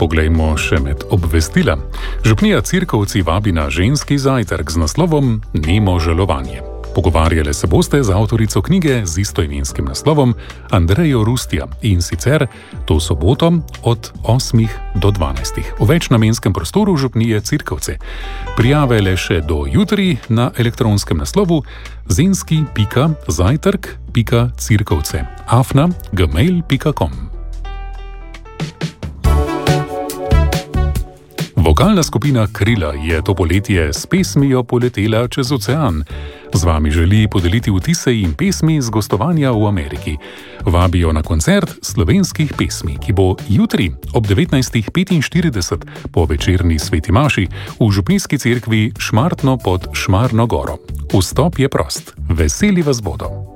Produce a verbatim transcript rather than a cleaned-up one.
Poglejmo še med obvestila. Župnija Cirkovci vabi na ženski zajtrk z naslovom Nemo žalovanje. Pogovarjale se boste z avtorico knjige z istoimenskim naslovom Andrejo Rustija in sicer to soboto od osmih do dvanajstih v večnamenskem prostoru župnije Cirkovce. Prijave le še do jutri na elektronskem naslovu zenski pika zajtrk pika cirkovce afna gmail pika com. Vokalna skupina Krila je to poletje s pesmijo poletela čez ocean. Z vami želi podeliti vtise in pesmi z gostovanja v Ameriki. Vabijo na koncert slovenskih pesmi, ki bo jutri ob devetnajstih petinštirideset po večerni sveti maši v župnijski cerkvi Šmartno pod Šmarno goro. Vstop je prost. Veseli vas bodo.